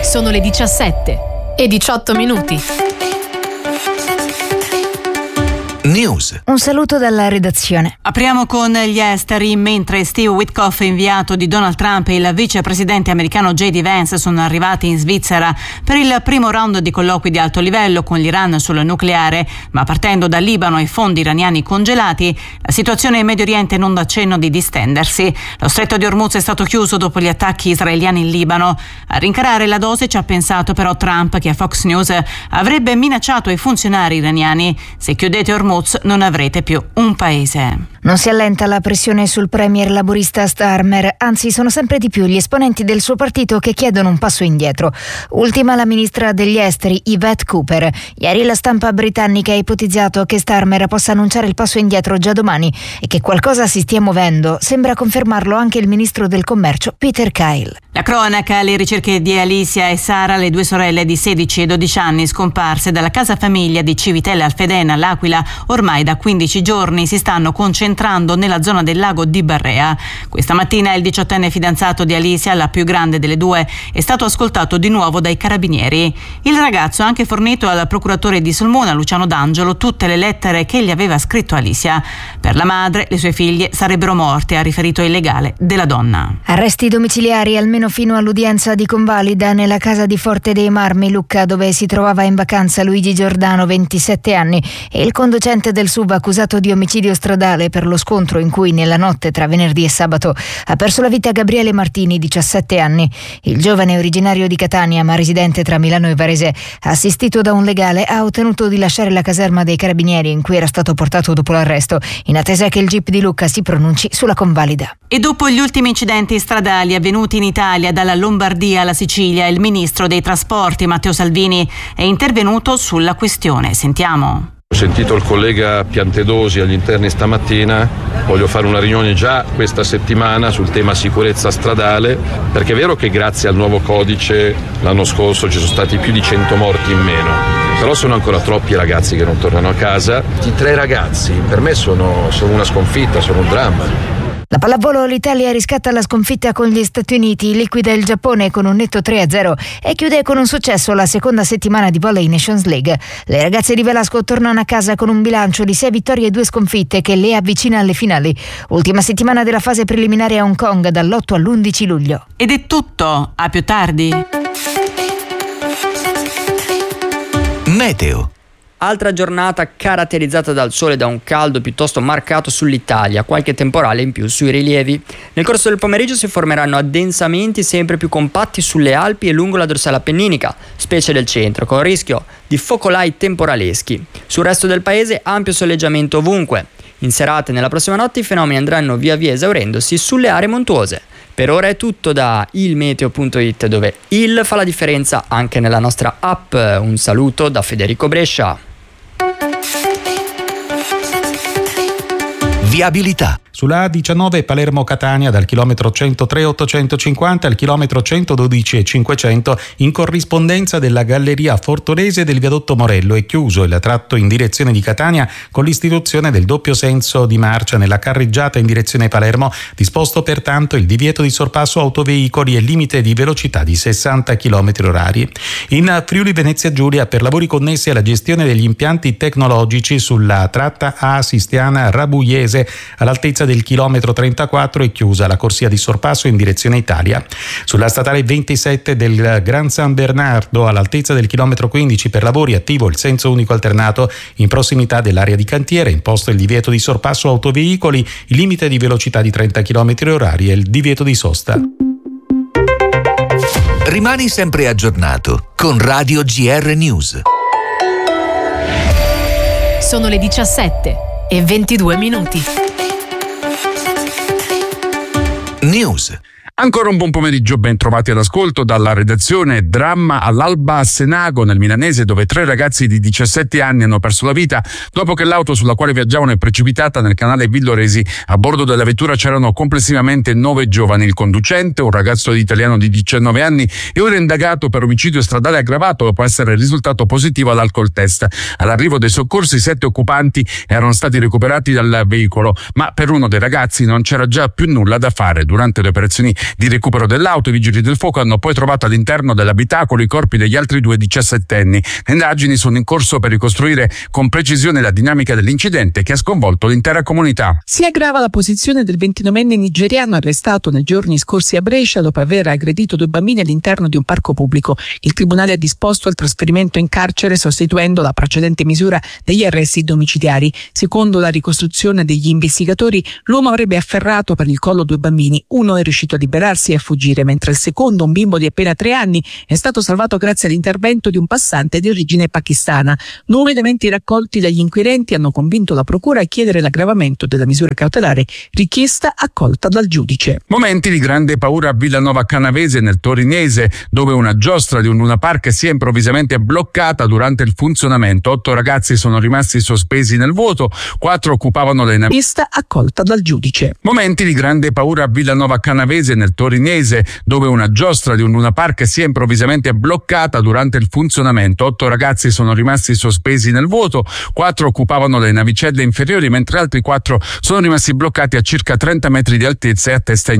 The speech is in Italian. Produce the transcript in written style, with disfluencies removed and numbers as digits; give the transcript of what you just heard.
Sono le 17:18. News. Un saluto dalla redazione. Apriamo con gli esteri. Mentre Steve Witkoff, inviato di Donald Trump, e il vicepresidente americano J.D. Vance sono arrivati in Svizzera per il primo round di colloqui di alto livello con l'Iran sul nucleare, ma partendo dal Libano e fondi iraniani congelati, la situazione in Medio Oriente non dà cenno di distendersi. Lo stretto di Hormuz è stato chiuso dopo gli attacchi israeliani in Libano. A rincarare la dose ci ha pensato però Trump, che a Fox News avrebbe minacciato i funzionari iraniani: se chiudete Hormuz non avrete più un paese. Non si allenta la pressione sul premier laburista Starmer, anzi sono sempre di più gli esponenti del suo partito che chiedono un passo indietro. Ultima la ministra degli esteri Yvette Cooper. Ieri la stampa britannica ha ipotizzato che Starmer possa annunciare il passo indietro già domani e che qualcosa si stia muovendo. Sembra confermarlo anche il ministro del commercio Peter Kyle. La cronaca: le ricerche di Alicia e Sara, le due sorelle di 16 e 12 anni scomparse dalla casa famiglia di Civitella Alfedena, l'Aquila, ormai da 15 giorni, si stanno concentrando nella zona del lago di Barrea. Questa mattina il 18enne fidanzato di Alicia, la più grande delle due, è stato ascoltato di nuovo dai carabinieri. Il ragazzo ha anche fornito al procuratore di Sulmona, Luciano D'Angelo, tutte le lettere che gli aveva scritto Alicia. Per la madre, le sue figlie sarebbero morte, ha riferito il legale della donna. Arresti domiciliari almeno fino all'udienza di convalida nella casa di Forte dei Marmi, Lucca, dove si trovava in vacanza Luigi Giordano, 27 anni, e il conducente del SUV accusato di omicidio stradale per lo scontro in cui nella notte tra venerdì e sabato ha perso la vita Gabriele Martini, 17 anni. Il giovane, originario di Catania ma residente tra Milano e Varese, assistito da un legale, ha ottenuto di lasciare la caserma dei carabinieri in cui era stato portato dopo l'arresto, in attesa che il GIP di Lucca si pronunci sulla convalida. E dopo gli ultimi incidenti stradali avvenuti in Italia, dalla Lombardia alla Sicilia, il ministro dei trasporti Matteo Salvini è intervenuto sulla questione. Sentiamo. Ho sentito il collega Piantedosi agli interni stamattina, voglio fare una riunione già questa settimana sul tema sicurezza stradale, perché è vero che grazie al nuovo codice l'anno scorso ci sono stati più di 100 morti in meno, però sono ancora troppi i ragazzi che non tornano a casa. I 3 ragazzi per me sono una sconfitta, sono un dramma. La pallavolo, l'Italia riscatta la sconfitta con gli Stati Uniti, liquida il Giappone con un netto 3-0 e chiude con un successo la seconda settimana di Volley Nations League. Le ragazze di Velasco tornano a casa con un bilancio di 6 vittorie e 2 sconfitte che le avvicina alle finali. Ultima settimana della fase preliminare a Hong Kong, dall'8 all'11 luglio. Ed è tutto, a più tardi. Meteo. Altra giornata caratterizzata dal sole e da un caldo piuttosto marcato sull'Italia, qualche temporale in più sui rilievi. Nel corso del pomeriggio si formeranno addensamenti sempre più compatti sulle Alpi e lungo la dorsale appenninica, specie del centro, con rischio di focolai temporaleschi. Sul resto del paese ampio soleggiamento ovunque. In serata e nella prossima notte i fenomeni andranno via via esaurendosi sulle aree montuose. Per ora è tutto da ilmeteo.it, dove il fa la differenza anche nella nostra app. Un saluto da Federico Brescia. Viabilità. Sulla A19 Palermo-Catania dal chilometro 103,850 al chilometro 112,500 in corrispondenza della galleria Fortorese del viadotto Morello è chiuso il tratto in direzione di Catania con l'istituzione del doppio senso di marcia nella carreggiata in direzione Palermo, disposto pertanto il divieto di sorpasso autoveicoli e limite di velocità di 60 km/h. In Friuli Venezia Giulia, per lavori connessi alla gestione degli impianti tecnologici sulla tratta A-Sistiana Rabuiese all'altezza del chilometro 34 è chiusa la corsia di sorpasso in direzione Italia. Sulla statale 27 del Gran San Bernardo all'altezza del chilometro 15 per lavori attivo il senso unico alternato in prossimità dell'area di cantiere, imposto il divieto di sorpasso autoveicoli, il limite di velocità di 30 km/h e il divieto di sosta. Rimani sempre aggiornato con Radio GR News. Sono le 17:22. News. Ancora un buon pomeriggio, ben trovati all'ascolto dalla redazione. Dramma all'Alba a Senago, nel milanese, dove 3 ragazzi di 17 anni hanno perso la vita dopo che l'auto sulla quale viaggiavano è precipitata nel canale Villoresi. A bordo della vettura c'erano complessivamente 9 giovani. Il conducente, un ragazzo italiano di 19 anni, è ora indagato per omicidio stradale aggravato dopo essere risultato positivo all'alcol test. All'arrivo dei soccorsi 7 occupanti erano stati recuperati dal veicolo, ma per uno dei ragazzi non c'era già più nulla da fare. Durante le operazioni di recupero dell'auto. I vigili del fuoco hanno poi trovato all'interno dell'abitacolo i corpi degli altri 2 diciassettenni. Le indagini sono in corso per ricostruire con precisione la dinamica dell'incidente che ha sconvolto l'intera comunità. Si aggrava la posizione del 29enne nigeriano arrestato nei giorni scorsi a Brescia dopo aver aggredito 2 bambini all'interno di un parco pubblico. Il tribunale ha disposto il trasferimento in carcere sostituendo la precedente misura degli arresti domiciliari. Secondo la ricostruzione degli investigatori, l'uomo avrebbe afferrato per il collo 2 bambini. Uno è riuscito a liberarsi e a fuggire, mentre il secondo, un bimbo di appena 3 anni, è stato salvato grazie all'intervento di un passante di origine pakistana. Nuovi elementi raccolti dagli inquirenti hanno convinto la procura a chiedere l'aggravamento della misura cautelare richiesta accolta dal giudice. Momenti di grande paura a Villanova Canavese nel Torinese, dove una giostra di un Luna Park si è improvvisamente bloccata durante il funzionamento. 8 ragazzi sono rimasti sospesi nel vuoto, 4 occupavano le navi. Richiesta accolta dal giudice. Momenti di grande paura a Villanova Canavese nel Torinese, dove una giostra di un Luna Park si è improvvisamente bloccata durante il funzionamento. 8 ragazzi sono rimasti sospesi nel vuoto, 4 occupavano le navicelle inferiori, mentre altri 4 sono rimasti bloccati a circa 30 metri di altezza e a testa